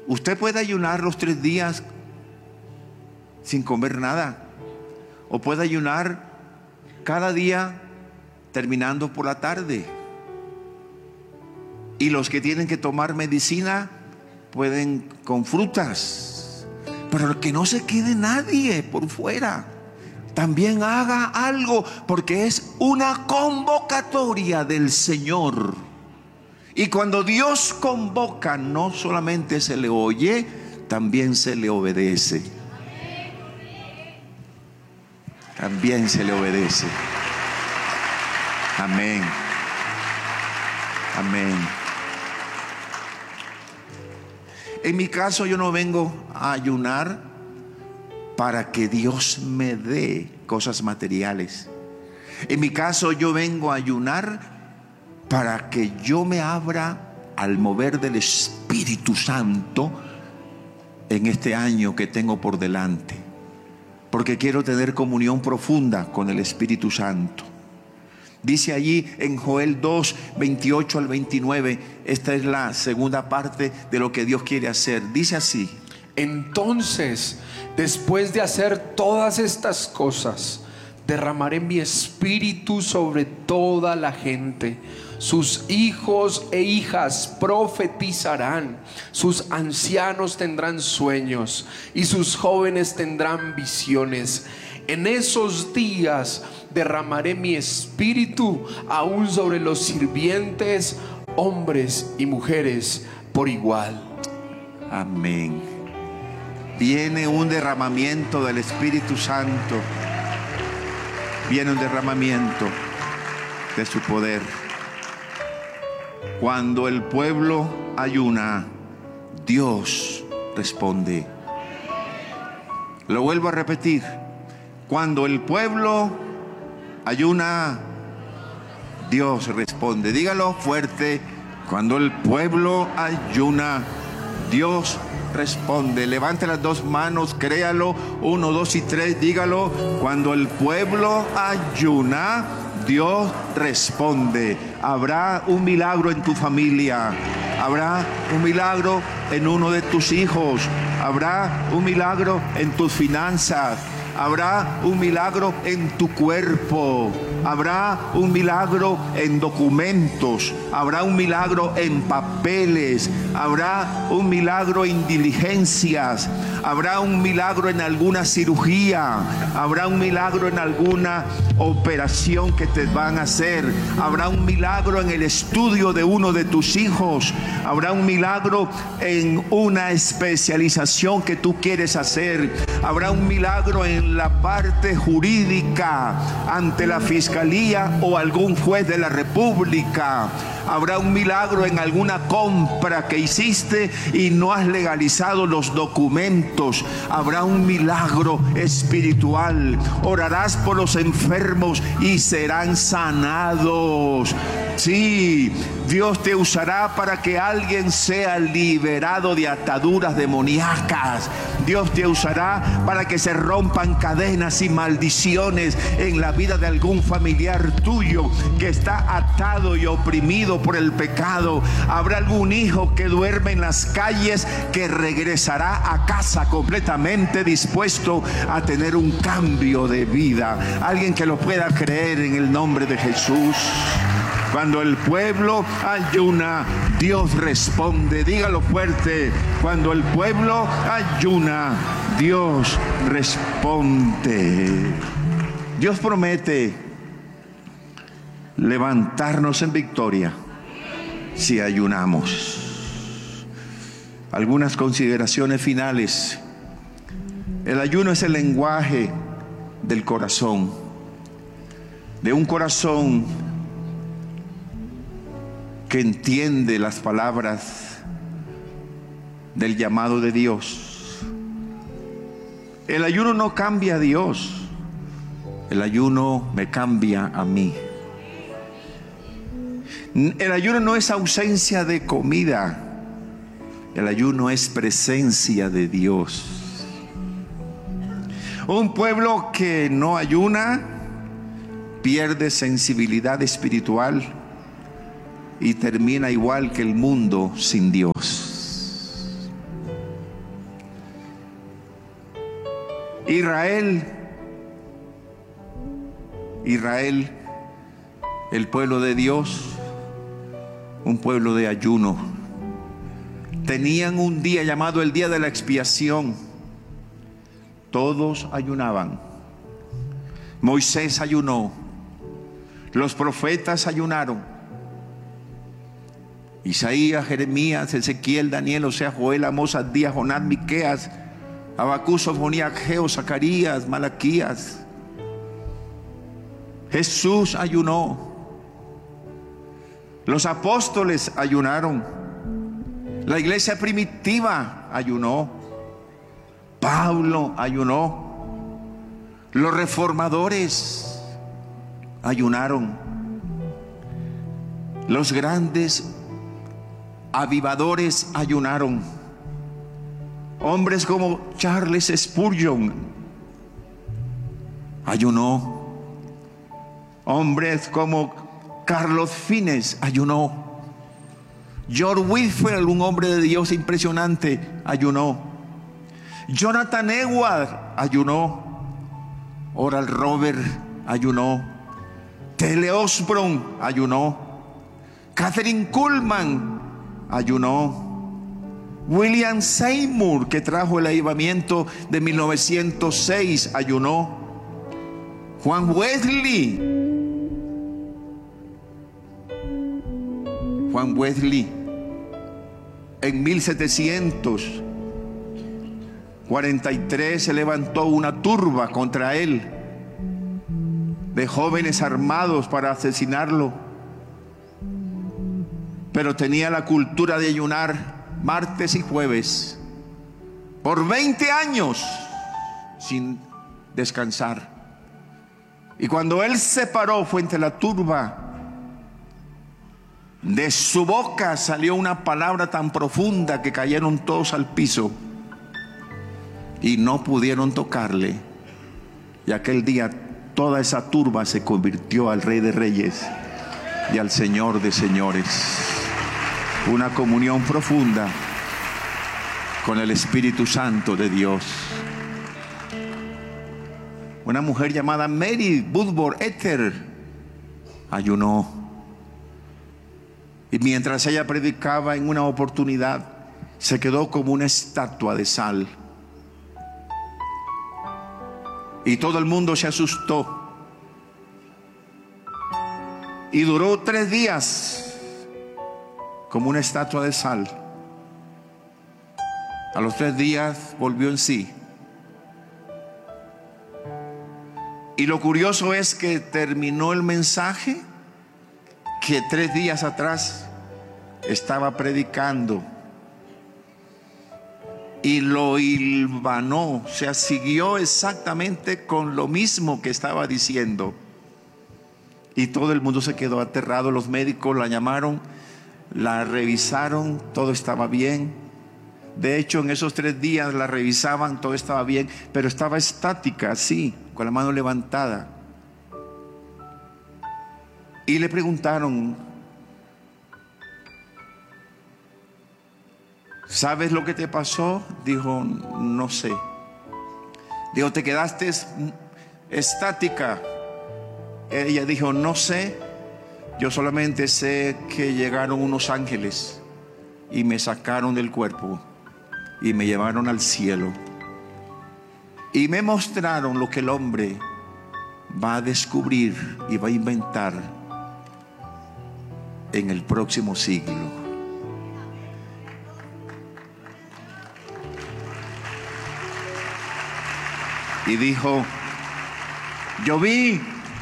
Usted puede ayunar los 3 días sin comer nada, o puede ayunar cada día terminando por la tarde. Y los que tienen que tomar medicina pueden con frutas, pero que no se quede nadie por fuera. También haga algo, porque es una convocatoria del Señor. Y cuando Dios convoca, no solamente se le oye, también se le obedece. También se le obedece. Amén. Amén. En mi caso, yo no vengo a ayunar para que Dios me dé cosas materiales. En mi caso, yo vengo a ayunar para que yo me abra al mover del Espíritu Santo en este año que tengo por delante, porque quiero tener comunión profunda con el Espíritu Santo. Dice allí en Joel 2, 28 al 29, esta es la segunda parte de lo que Dios quiere hacer. Dice así: entonces, después de hacer todas estas cosas, derramaré mi espíritu sobre toda la gente. Sus hijos e hijas profetizarán, sus ancianos tendrán sueños y sus jóvenes tendrán visiones. En esos días derramaré mi espíritu aún sobre los sirvientes, hombres y mujeres por igual. Amén. Viene un derramamiento del Espíritu Santo. Viene un derramamiento de su poder. Cuando el pueblo ayuna, Dios responde. Lo vuelvo a repetir. Cuando el pueblo ayuna, Dios responde. Dígalo fuerte. Cuando el pueblo ayuna, Dios responde. Levante las 2 manos, créalo. 1, 2 y 3, dígalo. Cuando el pueblo ayuna, Dios responde. Habrá un milagro en tu familia. Habrá un milagro en uno de tus hijos. Habrá un milagro en tus finanzas. Habrá un milagro en tu cuerpo. Habrá un milagro en documentos. Habrá un milagro en papeles. Habrá un milagro en diligencias. Habrá un milagro en alguna cirugía. Habrá un milagro en alguna operación que te van a hacer. Habrá un milagro en el estudio de uno de tus hijos. Habrá un milagro en una especialización que tú quieres hacer. Habrá un milagro en la parte jurídica ante la fiscalía o algún juez de la república. Habrá un milagro en alguna compra que hiciste y no has legalizado los documentos. Habrá un milagro espiritual. Orarás por los enfermos y serán sanados. Sí, Dios te usará para que alguien sea liberado de ataduras demoníacas. Dios te usará para que se rompan cadenas y maldiciones en la vida de algún familiar tuyo que está atado y oprimido por el pecado. Habrá algún hijo que duerme en las calles que regresará a casa completamente dispuesto a tener un cambio de vida. Alguien que lo pueda creer en el nombre de Jesús. Cuando el pueblo ayuna, Dios responde. Dígalo fuerte. Cuando el pueblo ayuna, Dios responde. Dios promete levantarnos en victoria si ayunamos. Algunas consideraciones finales. El ayuno es el lenguaje del corazón, de un corazón que entiende las palabras del llamado de Dios. El ayuno no cambia a Dios, el ayuno me cambia a mí. El ayuno no es ausencia de comida, el ayuno es presencia de Dios. Un pueblo que no ayuna pierde sensibilidad espiritual y termina igual que el mundo sin Dios. Israel, el pueblo de Dios, un pueblo de ayuno. Tenían un día llamado el día de la expiación. Todos ayunaban. Moisés ayunó. Los profetas ayunaron. Isaías, Jeremías, Ezequiel, Daniel, Oseas, Joel, Amós, Abdías, Jonás, Miqueas, Habacuc, Sofonías, Ageo, Zacarías, Malaquías. Jesús ayunó. Los apóstoles ayunaron. La iglesia primitiva ayunó. Pablo ayunó. Los reformadores ayunaron. Los grandes avivadores ayunaron. Hombres como Charles Spurgeon ayunó. Hombres como Carlos Fines ayunó. George Whitefield, un hombre de Dios impresionante, ayunó. Jonathan Edwards ayunó. Oral Robert ayunó. Tele Osborne ayunó. Catherine Kuhlman ayunó. William Seymour, que trajo el avivamiento de 1906, ayunó. Juan Wesley en 1743 se levantó una turba contra él de jóvenes armados para asesinarlo, pero tenía la cultura de ayunar martes y jueves por 20 años sin descansar. Y cuando él se paró frente a la turba, de su boca salió una palabra tan profunda que cayeron todos al piso y no pudieron tocarle. Y aquel día toda esa turba se convirtió al Rey de Reyes y al Señor de Señores. Una comunión profunda con el Espíritu Santo de Dios. Una mujer llamada Mary Woodward Ether ayunó. Y mientras ella predicaba, en una oportunidad se quedó como una estatua de sal. Y todo el mundo se asustó. Y duró 3 días como una estatua de sal. A los 3 días volvió en sí. Y lo curioso es que terminó el mensaje que 3 días atrás estaba predicando, y lo hilvanó, o sea, siguió exactamente con lo mismo que estaba diciendo. Y todo el mundo se quedó aterrado. Los médicos la llamaron, la revisaron, todo estaba bien. De hecho, en esos 3 días la revisaban, todo estaba bien, pero estaba estática, así, con la mano levantada. Y le preguntaron: ¿sabes lo que te pasó? Dijo: no sé. Dijo: ¿te quedaste estática? Ella dijo: no sé, yo solamente sé que llegaron unos ángeles y me sacaron del cuerpo y me llevaron al cielo y me mostraron lo que el hombre va a descubrir y va a inventar en el próximo siglo. Y dijo: yo vi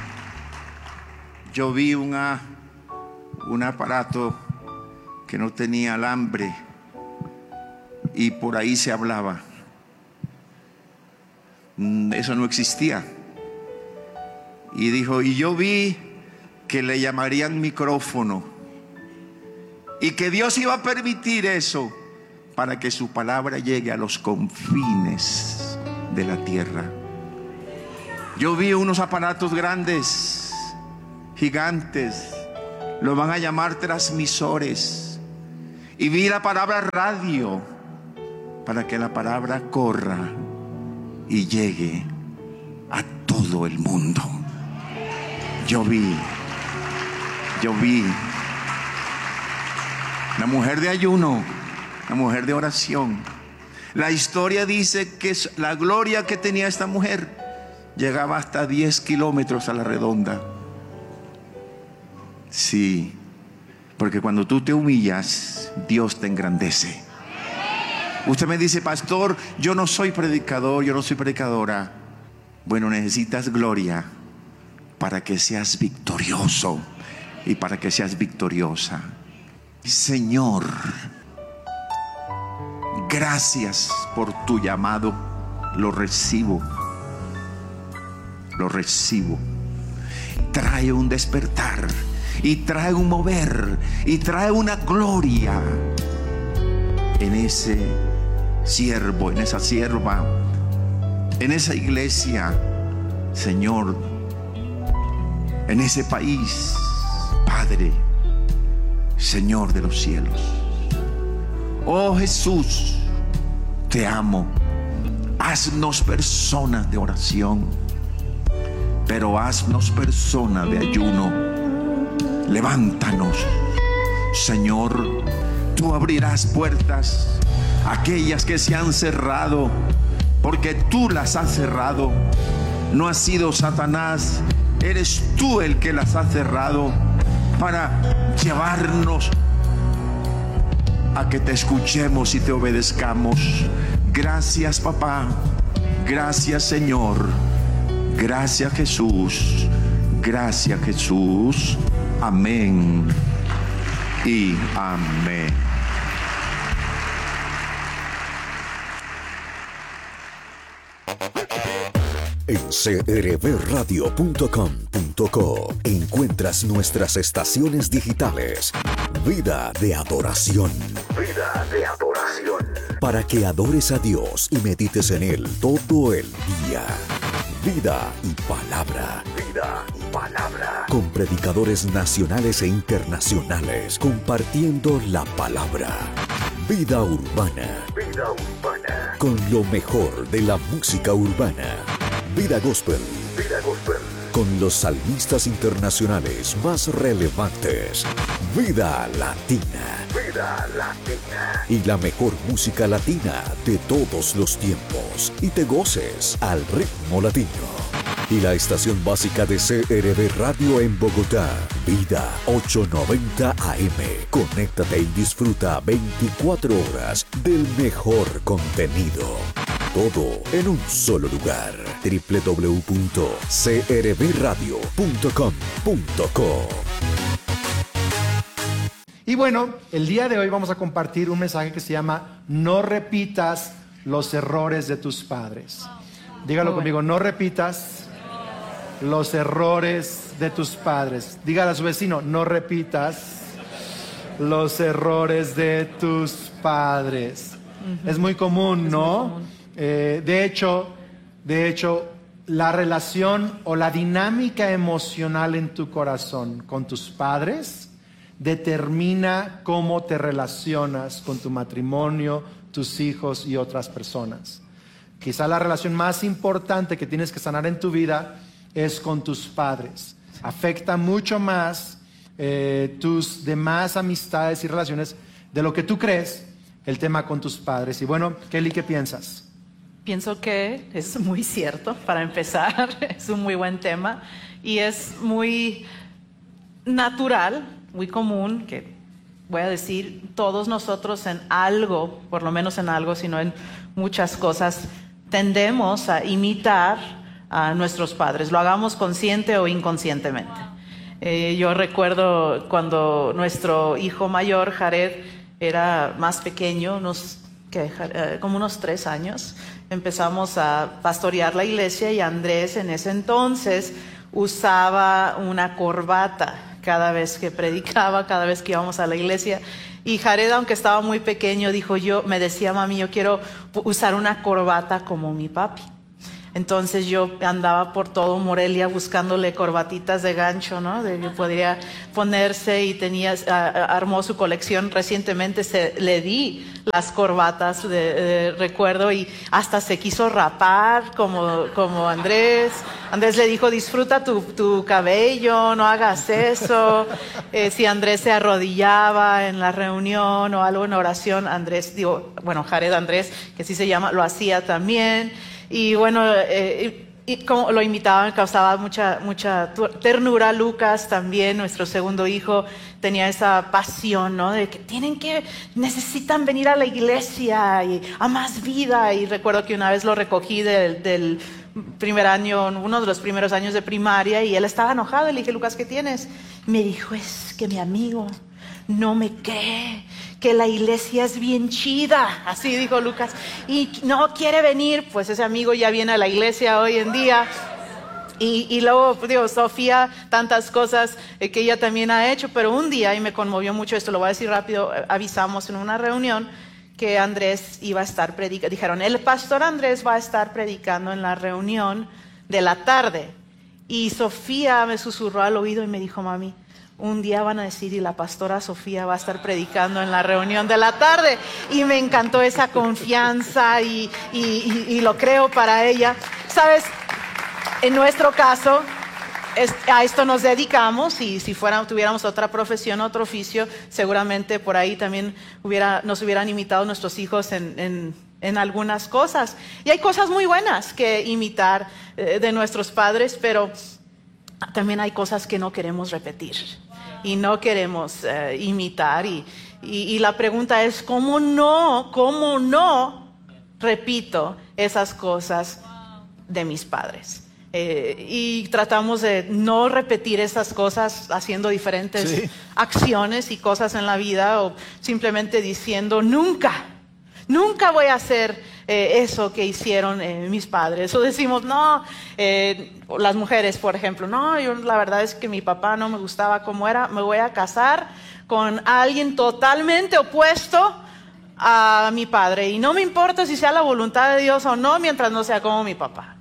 un aparato que no tenía alambre y por ahí se hablaba. Eso no existía. Y dijo: y yo vi que le llamarían micrófono y que Dios iba a permitir eso para que su palabra llegue a los confines de la tierra. Yo vi unos aparatos grandes, gigantes, lo van a llamar transmisores, y vi la palabra radio para que la palabra corra y llegue a todo el mundo. Yo vi la mujer de ayuno, la mujer de oración. La historia dice que la gloria que tenía esta mujer llegaba hasta 10 kilómetros a la redonda. Sí, porque cuando tú te humillas, Dios te engrandece. Usted me dice: pastor, yo no soy predicador, yo no soy predicadora. Bueno, necesitas gloria para que seas victorioso y para que seas victoriosa. Señor, gracias por tu llamado. Lo recibo. Lo recibo. Trae un despertar y trae un mover y trae una gloria en ese siervo, en esa sierva, en esa iglesia, Señor, en ese país, Padre, Señor de los cielos. Oh Jesús, te amo. Haznos personas de oración, pero haznos personas de ayuno. Levántanos, Señor. Tú abrirás puertas, aquellas que se han cerrado, porque tú las has cerrado. No ha sido Satanás, eres tú el que las has cerrado, para llevarnos a que te escuchemos y te obedezcamos. Gracias, papá. Gracias, Señor. Gracias, Jesús. Gracias, Jesús. Amén y amén. En crbradio.com.co encuentras nuestras estaciones digitales. Vida de adoración. Vida de adoración. Para que adores a Dios y medites en Él todo el día. Vida y palabra. Vida y palabra. Con predicadores nacionales e internacionales compartiendo la palabra. Vida urbana. Vida urbana. Con lo mejor de la música urbana. Vida gospel. Vida gospel. Con los salmistas internacionales más relevantes. Vida latina. Vida latina. Y la mejor música latina de todos los tiempos. Y te goces al ritmo latino. Y la estación básica de CRB Radio en Bogotá. Vida 890 AM. Conéctate y disfruta 24 horas del mejor contenido. Todo en un solo lugar. www.crbradio.com.co. Y bueno, el día de hoy vamos a compartir un mensaje que se llama No repitas los errores de tus padres. Dígalo conmigo: no repitas los errores de tus padres. Dígale a su vecino: no repitas los errores de tus padres. Es muy común, ¿no? De hecho, la relación o la dinámica emocional en tu corazón con tus padres determina cómo te relacionas con tu matrimonio, tus hijos y otras personas. Quizá la relación más importante que tienes que sanar en tu vida es con tus padres. Afecta mucho más tus demás amistades y relaciones de lo que tú crees, el tema con tus padres. Y bueno, Kelly, ¿qué piensas? Pienso que es muy cierto, para empezar. Es un muy buen tema y es muy natural, muy común, que voy a decir, todos nosotros en algo, por lo menos en algo, sino en muchas cosas, tendemos a imitar a nuestros padres, lo hagamos consciente o inconscientemente. Yo recuerdo cuando nuestro hijo mayor, Jared, era más pequeño, como unos 3 años, empezamos a pastorear la iglesia y Andrés en ese entonces usaba una corbata cada vez que predicaba, cada vez que íbamos a la iglesia. Y Jared, aunque estaba muy pequeño, me decía: mami, yo quiero usar una corbata como mi papi. Entonces yo andaba por todo Morelia buscándole corbatitas de gancho, ¿no? De que podría ponerse, y armó su colección. Recientemente le di las corbatas, recuerdo, y hasta se quiso rapar como Andrés. Andrés le dijo, disfruta tu cabello, no hagas eso. Si Andrés se arrodillaba en la reunión o algo en oración, Jared Andrés, que así se llama, lo hacía también. Y bueno, y como lo imitaban, causaba mucha ternura. Lucas también, nuestro segundo hijo, tenía esa pasión, ¿no? De que necesitan venir a la iglesia y a más vida. Y recuerdo que una vez lo recogí del primer año, uno de los primeros años de primaria, y él estaba enojado. Y le dije, Lucas, ¿qué tienes? Me dijo, es que mi amigo no me cree que la iglesia es bien chida, así dijo Lucas, y no quiere venir. Pues ese amigo ya viene a la iglesia hoy en día. Y luego, Sofía, tantas cosas que ella también ha hecho. Pero un día, y me conmovió mucho esto, lo voy a decir rápido, avisamos en una reunión que Andrés iba a estar predicando. Dijeron, el pastor Andrés va a estar predicando en la reunión de la tarde. Y Sofía me susurró al oído y me dijo, mami, un día van a decir, y la pastora Sofía va a estar predicando en la reunión de la tarde. Y me encantó esa confianza y lo creo para ella. ¿Sabes? En nuestro caso, a esto nos dedicamos, y si tuviéramos otra profesión, otro oficio, seguramente por ahí también nos hubieran imitado nuestros hijos en algunas cosas. Y hay cosas muy buenas que imitar de nuestros padres, pero también hay cosas que no queremos repetir y no queremos imitar. Y la pregunta es, ¿cómo no repito esas cosas de mis padres? Y tratamos de no repetir esas cosas haciendo diferentes acciones y cosas en la vida, o simplemente diciendo, nunca voy a hacer eso que hicieron mis padres. O decimos, no, las mujeres, por ejemplo, no, yo la verdad es que mi papá no me gustaba como era, me voy a casar con alguien totalmente opuesto a mi padre, y no me importa si sea la voluntad de Dios o no, mientras no sea como mi papá.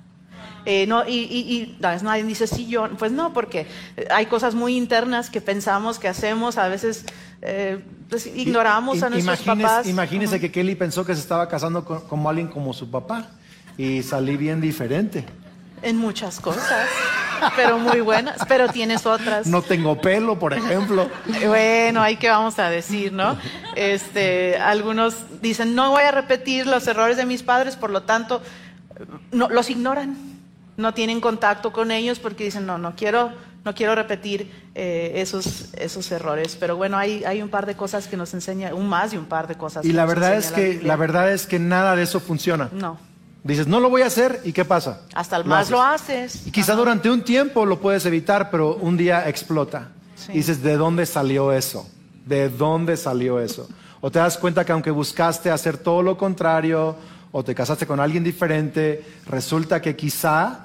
Nadie dice, sí, yo, pues no, porque hay cosas muy internas que pensamos, que hacemos, a veces pues ignoramos a nuestros papás. Imagínese que Kelly pensó que se estaba casando con alguien como su papá, y salí bien diferente. En muchas cosas, pero muy buenas, pero tienes otras. No tengo pelo, por ejemplo. Bueno, ahí qué vamos a decir, ¿no? Algunos dicen, no voy a repetir los errores de mis padres, por lo tanto, no, los ignoran. No tienen contacto con ellos porque dicen, no quiero repetir esos errores. Pero bueno, hay un par de cosas que nos enseña, más de un par de cosas. Y la verdad es que nada de eso funciona. No. Dices, no lo voy a hacer, ¿y qué pasa? Hasta el más lo haces. Y quizá durante un tiempo lo puedes evitar, pero un día explota. Sí. Y dices, ¿de dónde salió eso? ¿De dónde salió eso? O te das cuenta que aunque buscaste hacer todo lo contrario, o te casaste con alguien diferente, resulta que quizá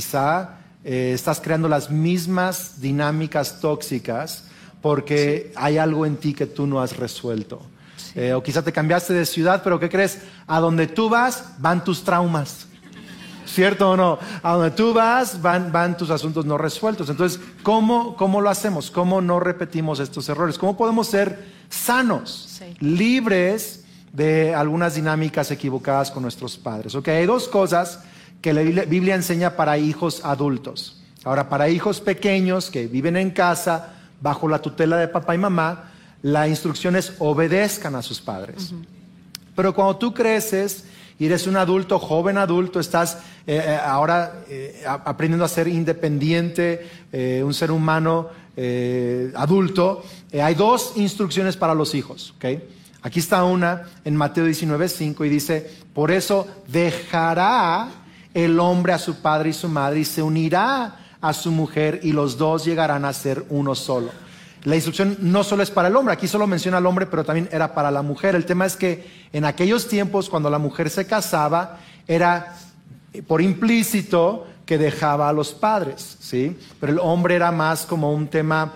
estás creando las mismas dinámicas tóxicas porque hay algo en ti que tú no has resuelto. Sí. O quizá te cambiaste de ciudad, pero ¿qué crees? A donde tú vas, van tus traumas. ¿Cierto o no? A donde tú vas, van tus asuntos no resueltos. Entonces, ¿cómo lo hacemos? ¿Cómo no repetimos estos errores? ¿Cómo podemos ser sanos, libres de algunas dinámicas equivocadas con nuestros padres? Ok, hay dos cosas que la Biblia enseña para hijos adultos. Ahora, para hijos pequeños que viven en casa bajo la tutela de papá y mamá, la instrucción es obedezcan a sus padres. Pero cuando tú creces y eres un adulto, joven adulto, estás ahora aprendiendo a ser independiente, un ser humano adulto, hay dos instrucciones para los hijos, ¿ok? Aquí está una en Mateo 19:5 y dice, por eso dejará el hombre a su padre y su madre y se unirá a su mujer y los dos llegarán a ser uno solo. La instrucción no solo es para el hombre, aquí solo menciona al hombre, pero también era para la mujer. El tema es que en aquellos tiempos, cuando la mujer se casaba, era por implícito que dejaba a los padres, ¿sí? Pero el hombre era más como un tema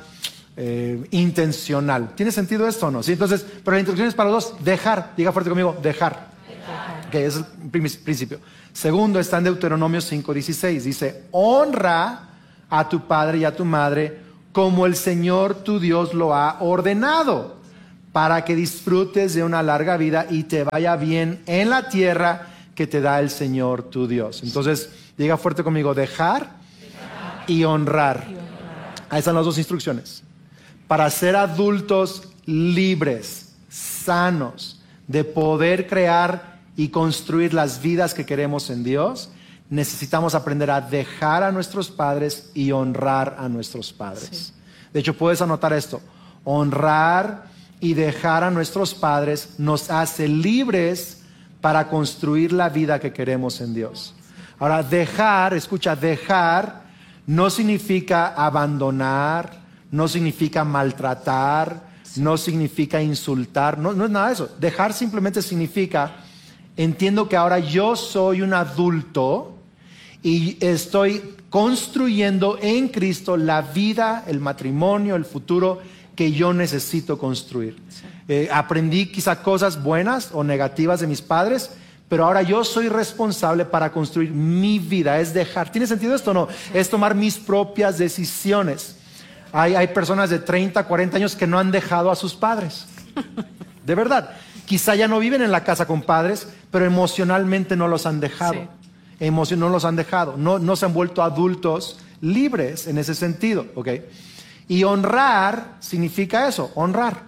intencional. ¿Tiene sentido esto o no? ¿Sí? Entonces, pero la instrucción es para los dos, dejar. Diga fuerte conmigo, dejar. Ok, ese es el principio. Segundo, está en Deuteronomio 5:16. Dice, honra a tu padre y a tu madre como el Señor tu Dios lo ha ordenado, para que disfrutes de una larga vida y te vaya bien en la tierra que te da el Señor tu Dios. Entonces, diga fuerte conmigo, dejar y honrar. Ahí están las dos instrucciones. Para ser adultos libres, sanos, de poder crear y construir las vidas que queremos en Dios, necesitamos aprender a dejar a nuestros padres y honrar a nuestros padres. Sí. De hecho, puedes anotar esto. Honrar y dejar a nuestros padres nos hace libres para construir la vida que queremos en Dios. Ahora, dejar, escucha, dejar no significa abandonar, no significa maltratar, no significa insultar, no es nada de eso. Dejar simplemente significa, entiendo que ahora yo soy un adulto y estoy construyendo en Cristo la vida, el matrimonio, el futuro que yo necesito construir. Sí. Aprendí quizá cosas buenas o negativas de mis padres, pero ahora yo soy responsable para construir mi vida. Es dejar. ¿Tiene sentido esto o no? Sí. Es tomar mis propias decisiones. Hay personas de 30, 40 años que no han dejado a sus padres. De verdad. Quizá ya no viven en la casa con padres, pero emocionalmente no los han dejado. Sí. No los han dejado. No se han vuelto adultos libres en ese sentido. ¿Okay? Y honrar significa eso, honrar.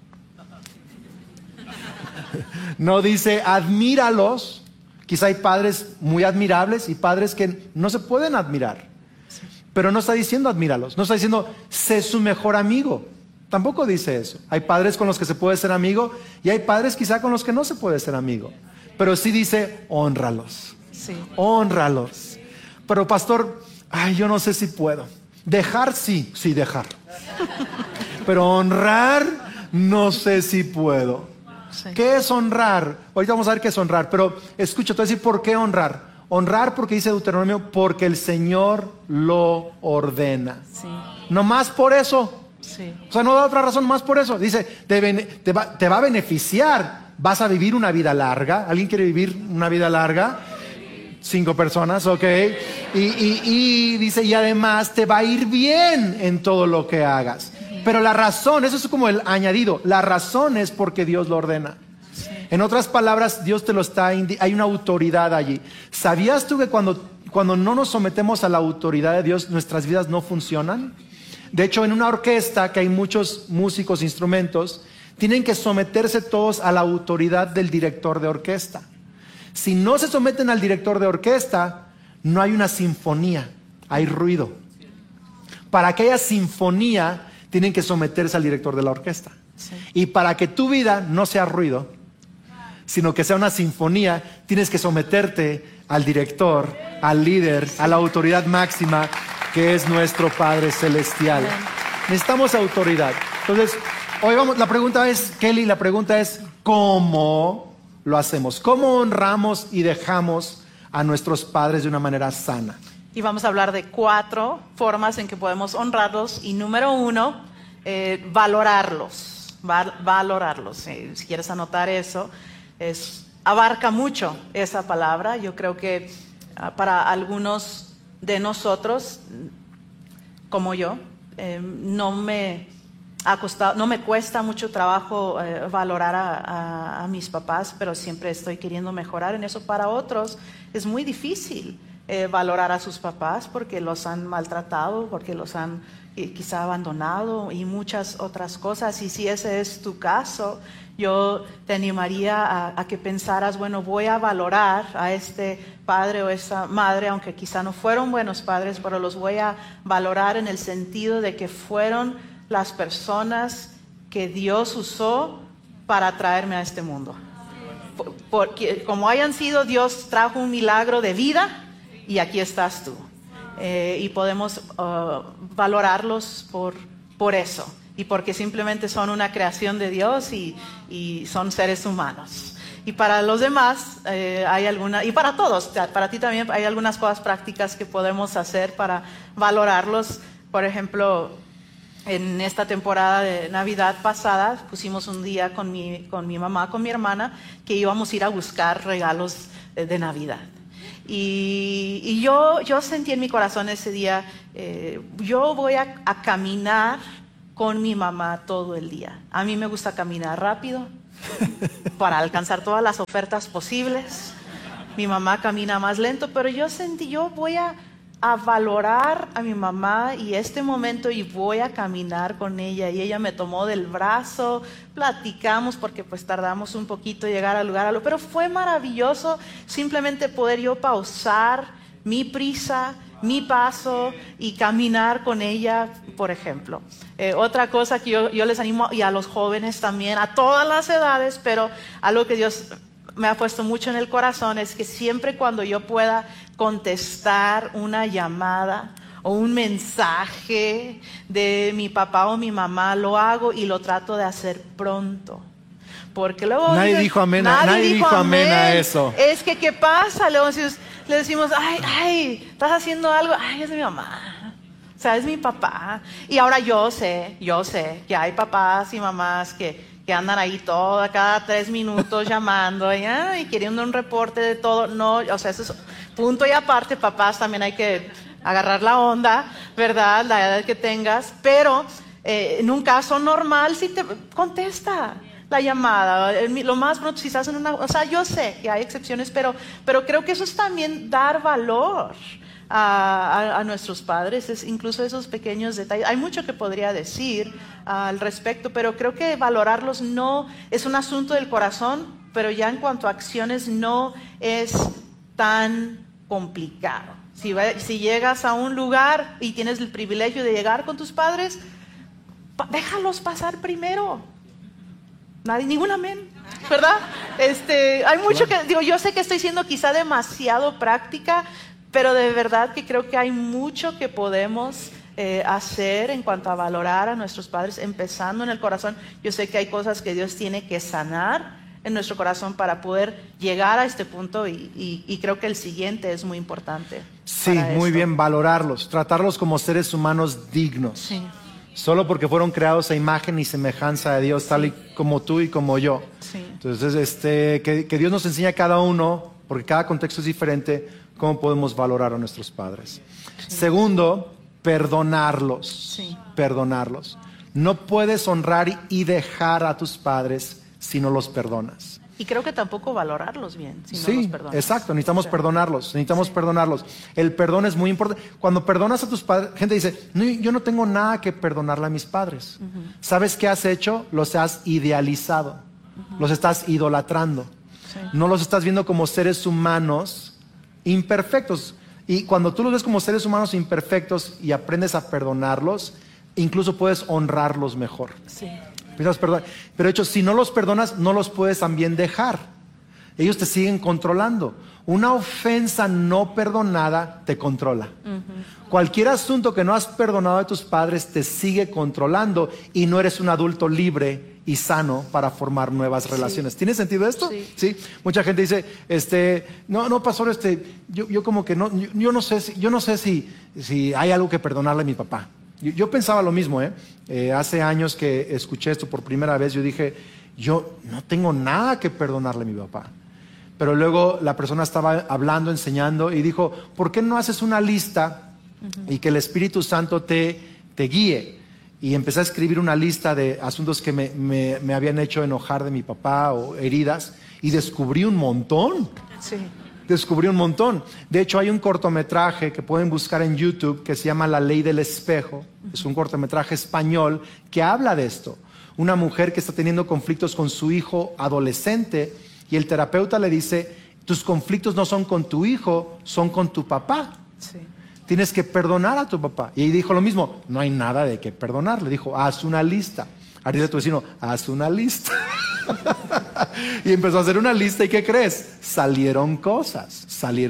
No dice admíralos. Quizá hay padres muy admirables y padres que no se pueden admirar. Pero no está diciendo admíralos. No está diciendo sé su mejor amigo. Tampoco dice eso. Hay padres con los que se puede ser amigo y hay padres quizá con los que no se puede ser amigo. Pero sí dice hónralos. Sí. Hónralos. Pero pastor, yo no sé si puedo. Dejar sí dejar. Pero honrar no sé si puedo. Sí. ¿Qué es honrar? Ahorita vamos a ver qué es honrar, pero escucha, te voy a decir por qué honrar. Honrar porque dice Deuteronomio, porque el Señor lo ordena. Sí. No más por eso. Sí. O sea, no da otra razón más por eso. Dice, te va a beneficiar. Vas a vivir una vida larga. ¿Alguien quiere vivir una vida larga? 5 personas, ok. Y dice, y además te va a ir bien en todo lo que hagas. Pero la razón, eso es como el añadido, la razón es porque Dios lo ordena. Sí. En otras palabras, Dios te lo está hay una autoridad allí. ¿Sabías tú que cuando no nos sometemos a la autoridad de Dios, nuestras vidas no funcionan? De hecho, en una orquesta, que hay muchos músicos, instrumentos, tienen que someterse todos a la autoridad del director de orquesta. Si no se someten al director de orquesta, no hay una sinfonía, hay ruido. Para que haya sinfonía, tienen que someterse al director de la orquesta. Sí. Y para que tu vida no sea ruido, sino que sea una sinfonía, tienes que someterte al director, al líder, a la autoridad máxima, que es nuestro Padre Celestial. Necesitamos autoridad. Entonces, hoy la pregunta es, Kelly, la pregunta es, ¿cómo lo hacemos? ¿Cómo honramos y dejamos a nuestros padres de una manera sana? Y vamos a hablar de 4 formas en que podemos honrarlos. Y número 1, valorarlos. Valorarlos. Si quieres anotar eso, abarca mucho esa palabra. Yo creo que para algunos de nosotros, como yo, no me cuesta mucho trabajo valorar a mis papás, pero siempre estoy queriendo mejorar en eso. Para otros es muy difícil valorar a sus papás porque los han maltratado, porque los han quizá abandonado y muchas otras cosas. Y si ese es tu caso, yo te animaría a que pensaras, bueno, voy a valorar a este padre o esta madre, aunque quizá no fueron buenos padres, pero los voy a valorar en el sentido de que fueron las personas que Dios usó para traerme a este mundo. Porque como hayan sido, Dios trajo un milagro de vida y aquí estás tú. Y podemos valorarlos por eso. Y porque simplemente son una creación de Dios y son seres humanos. Y para los demás hay alguna, y para todos, para ti también hay algunas cosas prácticas que podemos hacer para valorarlos. Por ejemplo, en esta temporada de Navidad pasada pusimos un día con mi mamá, con mi hermana, que íbamos a ir a buscar regalos de Navidad. Y yo sentí en mi corazón ese día, yo voy a caminar con mi mamá todo el día. A mí me gusta caminar rápido para alcanzar todas las ofertas posibles. Mi mamá camina más lento, pero yo sentí, yo voy a valorar a mi mamá y este momento, y voy a caminar con ella. Y ella me tomó del brazo, platicamos porque pues tardamos un poquito en llegar al lugar, pero fue maravilloso simplemente poder yo pausar mi prisa, mi paso y caminar con ella, por ejemplo. Otra cosa que yo les animo, y a los jóvenes también, a todas las edades, pero algo que Dios me ha puesto mucho en el corazón es que siempre cuando yo pueda contestar una llamada o un mensaje de mi papá o mi mamá, lo hago y lo trato de hacer pronto. Porque luego nadie dijo amén a eso. Es que ¿qué pasa? Luego le decimos, ay, estás haciendo algo, ay, es mi mamá. O sea, es mi papá. Y ahora yo sé que hay papás y mamás que andan ahí cada 3 minutos llamando y queriendo un reporte de todo. No, o sea, eso es punto y aparte. Papás también hay que agarrar la onda, ¿verdad? La edad que tengas. Pero en un caso normal, sí te contesta la llamada. Lo más pronto, si estás en una... O sea, yo sé que hay excepciones, pero creo que eso es también dar valor a nuestros padres, incluso esos pequeños detalles. Hay mucho que podría decir al respecto, pero creo que valorarlos no es un asunto del corazón, pero ya en cuanto a acciones no es tan complicado. Si llegas a un lugar y tienes el privilegio de llegar con tus padres, déjalos pasar primero. Ningún amén, ¿verdad? Hay mucho que digo. Yo sé que estoy siendo quizá demasiado práctica, pero de verdad que creo que hay mucho que podemos hacer en cuanto a valorar a nuestros padres, empezando en el corazón. Yo sé que hay cosas que Dios tiene que sanar en nuestro corazón para poder llegar a este punto, y creo que el siguiente es muy importante. Sí, muy bien, valorarlos, tratarlos como seres humanos dignos. Sí. Solo porque fueron creados a imagen y semejanza de Dios, tal y como tú y como yo. Sí. Entonces, que Dios nos enseñe a cada uno, porque cada contexto es diferente, cómo podemos valorar a nuestros padres. Sí. Segundo, perdonarlos. Sí. Perdonarlos. No puedes honrar y dejar a tus padres si no los perdonas. Y creo que tampoco valorarlos bien si no los perdonas. Exacto, necesitamos perdonarlos. El perdón es muy importante. Cuando perdonas a tus padres, gente dice, no, yo no tengo nada que perdonarle a mis padres. ¿Sabes qué has hecho? Los has idealizado, los estás idolatrando. Sí. No los estás viendo como seres humanos imperfectos. Y cuando tú los ves como seres humanos imperfectos y aprendes a perdonarlos, incluso puedes honrarlos mejor. Sí. Pero de hecho, si no los perdonas, no los puedes también dejar. Ellos te siguen controlando. Una ofensa no perdonada te controla. Cualquier asunto que no has perdonado de tus padres te sigue controlando, y no eres un adulto libre y sano para formar nuevas relaciones. ¿Tiene sentido esto? Sí. ¿Sí? Mucha gente dice, no, pastor, yo como que no, yo no sé si hay algo que perdonarle a mi papá. Yo pensaba lo mismo, hace años que escuché esto por primera vez, yo dije, yo no tengo nada que perdonarle a mi papá. Pero luego la persona estaba hablando, enseñando, y dijo, ¿por qué no haces una lista y que el Espíritu Santo te guíe? Y empecé a escribir una lista de asuntos que me habían hecho enojar de mi papá o heridas, y descubrí un montón. Sí. Descubrí un montón. De hecho, hay un cortometraje que pueden buscar en YouTube que se llama La Ley del Espejo. Es un cortometraje español que habla de esto. Una mujer que está teniendo conflictos con su hijo adolescente, y el terapeuta le dice, tus conflictos no son con tu hijo, son con tu papá. Sí. Tienes que perdonar a tu papá. Y dijo lo mismo, no hay nada de que perdonar. Le dijo, haz una lista. Ahora dice tu vecino, haz una lista. Y empezó a hacer una lista, ¿y qué crees? Salieron cosas.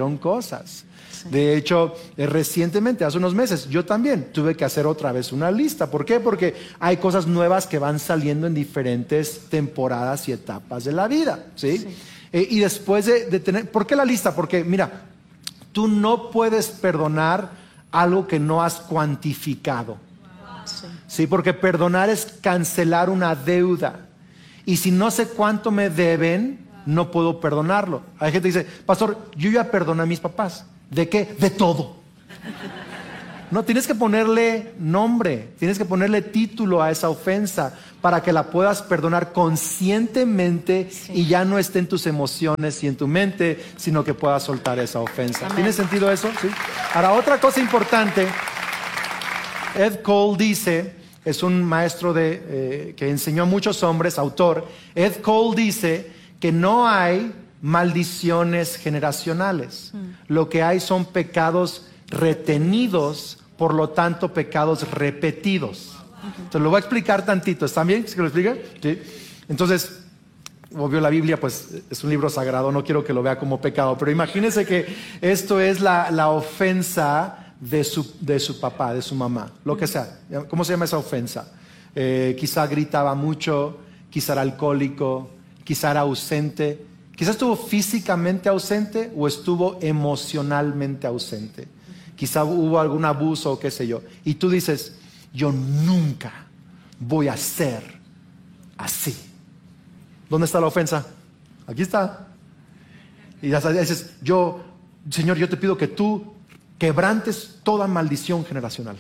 Sí. De hecho, recientemente, hace unos meses, yo también tuve que hacer otra vez una lista. ¿Por qué? Porque hay cosas nuevas que van saliendo en diferentes temporadas y etapas de la vida, ¿sí? Sí. Y después de tener... ¿Por qué la lista? Porque, mira, tú no puedes perdonar algo que no has cuantificado. Sí. Sí, porque perdonar es cancelar una deuda. Y si no sé cuánto me deben, no puedo perdonarlo. Hay gente que dice, pastor, yo ya perdoné a mis papás. ¿De qué? De todo. No, tienes que ponerle nombre, tienes que ponerle título a esa ofensa para que la puedas perdonar conscientemente y ya no esté en tus emociones y en tu mente, sino que puedas soltar esa ofensa. Amén. ¿Tiene sentido eso? ¿Sí? Ahora, otra cosa importante, Ed Cole dice, es un maestro que enseñó a muchos hombres, autor. Ed Cole dice que no hay maldiciones generacionales. Lo que hay son pecados retenidos, por lo tanto pecados repetidos. Entonces lo voy a explicar tantito. ¿Están bien? ¿Sí que lo explique? Sí. Entonces, obvio la Biblia pues es un libro sagrado, no quiero que lo vea como pecado, pero imagínense que esto es la ofensa de su papá, de su mamá, lo que sea. ¿Cómo se llama esa ofensa? Quizá gritaba mucho, quizá era alcohólico, quizá era ausente, quizá estuvo físicamente ausente o estuvo emocionalmente ausente. Quizá hubo algún abuso o qué sé yo. Y tú dices, yo nunca voy a ser así. ¿Dónde está la ofensa? Aquí está. Y ya dices, Señor, yo te pido que tú quebrantes toda maldición generacional.